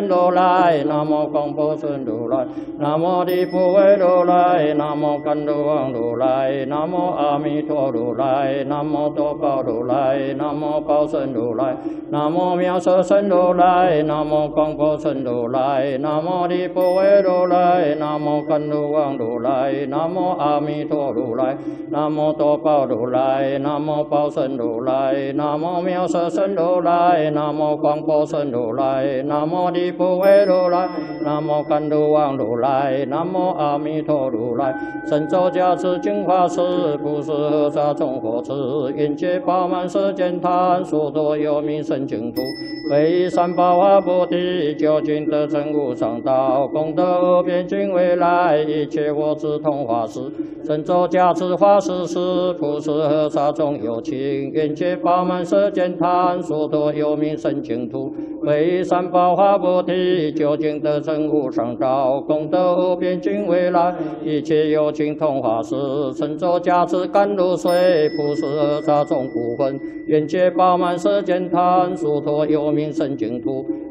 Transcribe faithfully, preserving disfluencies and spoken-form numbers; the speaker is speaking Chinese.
神如来，南无广波孙如来，南无地普为如来，南无甘露王如来，南无阿弥陀如来，南无多宝如来，南无宝神如来，南无妙色身如来，南无广波孙如来，南无地普为如来，南无甘露王如来，南无阿弥陀如来，南无多宝如来，南无宝神如来，南无妙色身如来，南无广波孙如来，南无地普为如来，南无甘露王如来，南无阿弥陀如来，神咒加持净化师，不是和沙众火持，愿界饱满世间坛，所多有名圣净土，唯三宝华菩提，究竟得成无上道，功德无边尽未来，一切我智同化师，神咒加持化师师，不是和沙众有情，愿界饱满世间坛，所多有名圣净土，唯三宝华菩提，究竟得成无上道，功德无边尽未来，一切有情同化师，神咒加持甘露水，不是和沙众不分，愿界饱满世间坛，所多有名圣净土，